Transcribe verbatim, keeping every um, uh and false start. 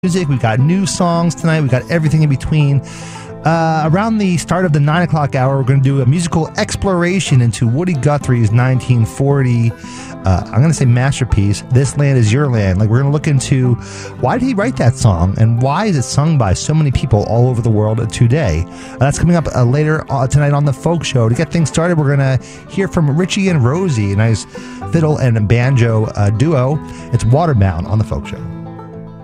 music. We've got new songs tonight. We've got everything in between. Uh, around the start of the nine o'clock hour, we're going to do a musical exploration into Woody Guthrie's nineteen forty, uh, I'm going to say masterpiece, This Land Is Your Land. Like, we're going to look into why did he write that song and why is it sung by so many people all over the world today. Uh, that's coming up uh, later uh, tonight on The Folk Show. To get things started, we're going to hear from Richie and Rosie, a nice fiddle and banjo uh, duo. It's Waterbound on The Folk Show.